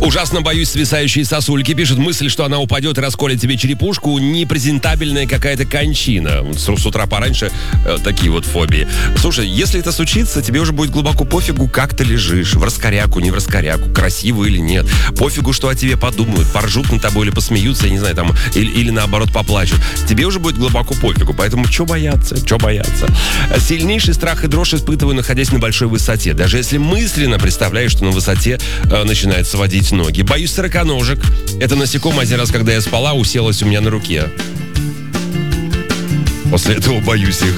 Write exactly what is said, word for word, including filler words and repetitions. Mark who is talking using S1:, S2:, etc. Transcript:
S1: Ужасно боюсь свисающие сосульки. Пишет, мысль, что она упадет и расколет тебе черепушку, непрезентабельная какая-то кончина. С, с утра пораньше э, такие вот фобии. Слушай, если это случится, тебе уже будет глубоко пофигу, как ты лежишь. В раскоряку, не в раскоряку, красиво или нет. Пофигу, что о тебе подумают, поржут над тобой или посмеются, я не знаю, там, или, или наоборот поплачут. Тебе уже будет глубоко пофигу, поэтому что бояться, что бояться. Сильнейший страх и дрожь испытываю, находясь на большой высоте. Даже если мысленно представляю, что на высоте э, начинает сводить ноги. Боюсь сороконожек. Это насекомое один раз, когда я спала, уселось у меня на руке. После этого боюсь их.